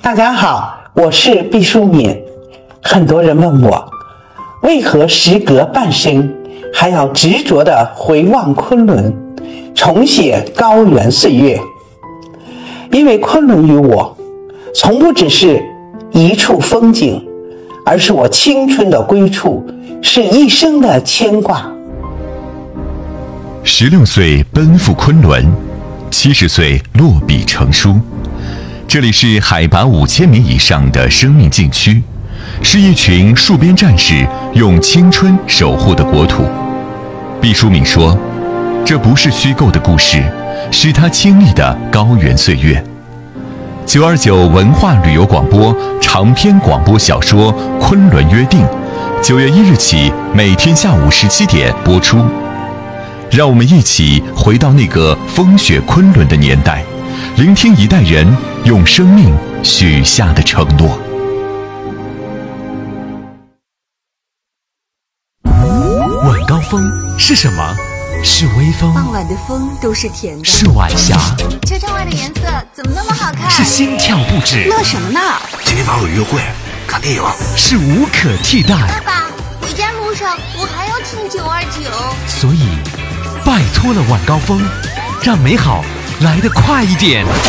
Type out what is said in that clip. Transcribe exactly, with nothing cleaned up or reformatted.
大家好，我是毕淑敏。很多人问我，为何时隔半生还要执着地回望昆仑，重写高原岁月？因为昆仑于我，从不只是一处风景，而是我青春的归处，是一生的牵挂。 十六岁奔赴昆仑，七十岁落笔成书。这里是海拔五千米以上的生命禁区，是一群戍边战士用青春守护的国土。毕淑敏说，这不是虚构的故事，是他经历的高原岁月。九二九文化旅游广播长篇广播小说《昆仑约定》，九月一日起每天下午十七点播出。让我们一起回到那个风雪昆仑的年代，聆听一代人用生命许下的承诺。 晚高峰是什么？是微风。 傍晚的风都是甜的。 是晚霞。 车窗外的颜色怎么那么好看？ 是心跳不止。 乐什么呢？ 今天晚上有约会，看电影。 是无可替代。 爸爸，回家路上我还要听九二九。 所以，拜托了晚高峰，让美好来得快一点。